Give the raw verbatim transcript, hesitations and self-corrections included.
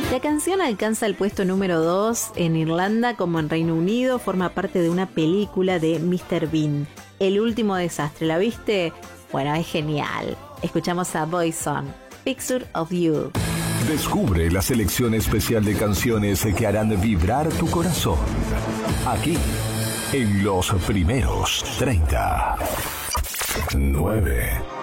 La canción alcanza el puesto número dos en Irlanda como en Reino Unido. Forma parte de una película de míster Bean, El último desastre. ¿La viste? Bueno, es genial. Escuchamos a Boyzone, Picture of You. Descubre la selección especial de canciones que harán vibrar tu corazón. Aquí, en los primeros treinta. nueve.